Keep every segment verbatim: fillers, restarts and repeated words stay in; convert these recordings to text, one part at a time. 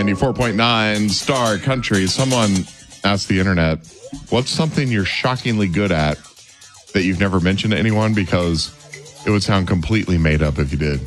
ninety-four point nine Star Country. Someone asked the internet, what's something you're shockingly good at that you've never mentioned to anyone because it would sound completely made up if you did?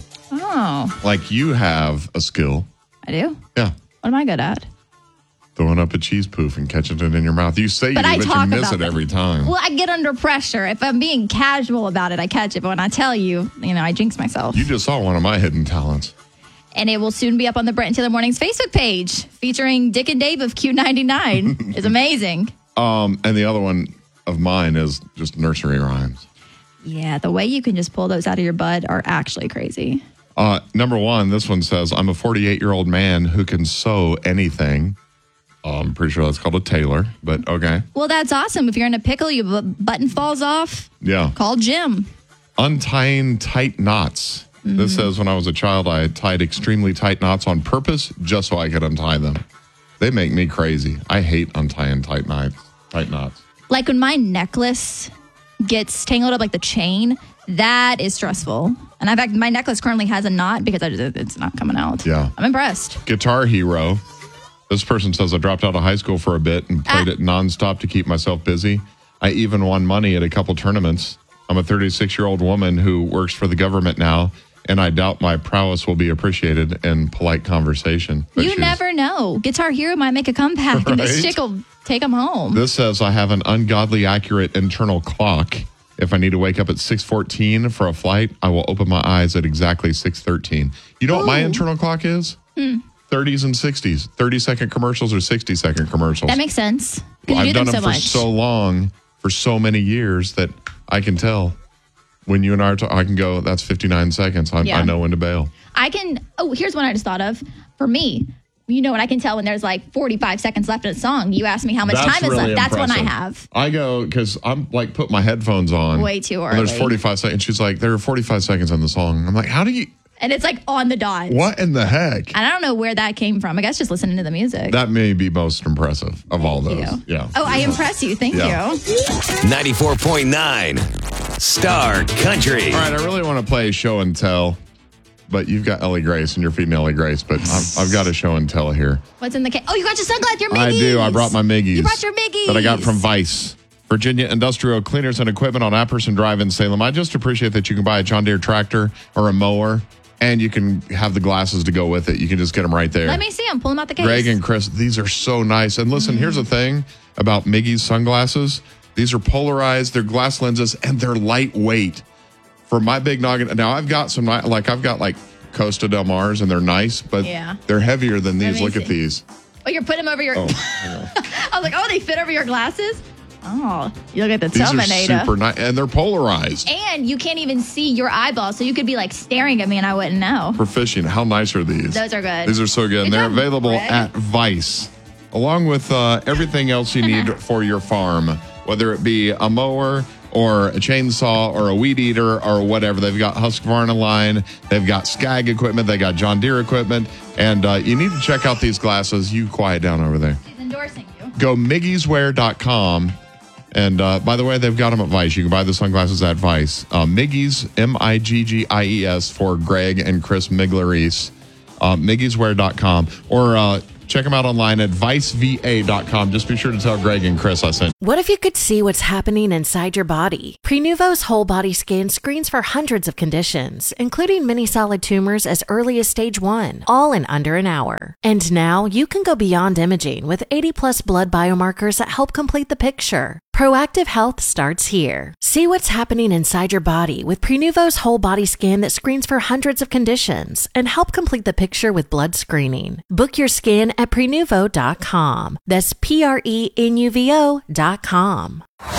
Oh. Like you have a skill. I do? Yeah. What am I good at? Throwing up a cheese poof and catching it in your mouth. You say But you I do, but talk you miss about it that. every time. Well, I get under pressure. If I'm being casual about it, I catch it. But when I tell you, you know, I jinx myself. You just saw one of my hidden talents. And it will soon be up on the Brent and Taylor Mornings Facebook page featuring Dick and Dave of Q ninety-nine. It's amazing. Um, and the other one of mine is just nursery rhymes. Yeah, the way you can just pull those out of your butt are actually crazy. Uh, number one, this one says, I'm a forty-eight-year-old man who can sew anything. Uh, I'm pretty sure that's called a tailor, but okay. Well, that's awesome. If you're in a pickle, your bu- button falls off, Yeah. call Jim. Untying tight knots. Mm-hmm. This says, when I was a child, I tied extremely tight knots on purpose just so I could untie them. They make me crazy. I hate untying tight knots. Tight knots. Like when my necklace gets tangled up like the chain, that is stressful. And in fact, my necklace currently has a knot because I just, it's not coming out. Yeah. I'm impressed. Guitar Hero. This person says, I dropped out of high school for a bit and played Ah. it nonstop to keep myself busy. I even won money at a couple tournaments. I'm a thirty-six-year-old woman who works for the government now, and I doubt my prowess will be appreciated in polite conversation. But You she's- never know. Guitar Hero might make a comeback and this Right? chick will take them home. This says, I have an ungodly accurate internal clock. If I need to wake up at six fourteen for a flight, I will open my eyes at exactly six thirteen. You know what my Ooh. internal clock is? Hmm. thirties and sixties. thirty-second commercials or sixty-second commercials. That makes sense. Because Well, you I've do done them them so for much. so long, for so many years that I can tell. When you and I are talking, I can go, that's fifty-nine seconds. I, Yeah. I know when to bail. I can, oh, here's one I just thought of. For me, you know, when I can tell when there's like forty-five seconds left in a song, you ask me how much That's time is really left. That's when I impressive. have. I go, because I'm like, put my headphones on. Way too And there's early. forty-five seconds. She's like, there are forty-five seconds in the song. I'm like, how do you, And it's like on the dot. what in the heck? And I don't know where that came from. I guess just listening to the music. That may be most impressive of all those. Thank you. Yeah. Oh, I impress you. Thank Yeah. you. ninety-four point nine Star Country. All right, I really want to play show and tell, but you've got Ellie Grace and you're feeding Ellie Grace, but I've, I've got a show and tell here. What's in the case? Oh, you got your sunglasses, your Miggies. I do. I brought my Miggies. You brought your Miggies. That I got from Vice. Virginia Industrial Cleaners and Equipment on Apperson Drive in Salem. I just appreciate that you can buy a John Deere tractor or a mower, and you can have the glasses to go with it. You can just get them right there. Let me see them. Pull them out the case. Greg and Chris, these are so nice. And listen, here's the thing about Miggy's sunglasses. These are polarized, they're glass lenses, and they're lightweight. For my big noggin, now I've got some, ni- like I've got like Costa Del Mars, and they're nice, but Yeah. they're heavier than Let these. me Look at see. these. Oh, you're putting them over your... Oh, hang on. I was like, oh, they fit over your glasses? Oh, you look at the These are Terminator. super nice, and they're polarized. And you can't even see your eyeballs, so you could be like staring at me and I wouldn't know. For fishing, how nice are these? Those are good. These are so good. And Good they're job, available Greg. at Vice, along with uh, everything else you need for your farm, whether it be a mower or a chainsaw or a weed eater or whatever. They've got Husqvarna line. They've got Skag equipment. They got John Deere equipment. And uh, you need to check out these glasses. You quiet down over there. She's endorsing you. Go miggies wear dot com. And uh, by the way, they've got them at Vice. You can buy the sunglasses at Vice. Uh, Miggies, M I G G I E S for Greg and Chris Migleris. Uh, miggies wear dot com. Or uh, check them out online at vice v a dot com. Just be sure to tell Greg and Chris I sent. What if you could see what's happening inside your body? Prenuvo's whole body scan screens for hundreds of conditions, including many solid tumors as early as stage one, all in under an hour. And now you can go beyond imaging with eighty plus blood biomarkers that help complete the picture. Proactive health starts here. See what's happening inside your body with Prenuvo's whole body scan that screens for hundreds of conditions and help complete the picture with blood screening. Book your scan at prenuvo dot com. That's P R E N U V O dot com.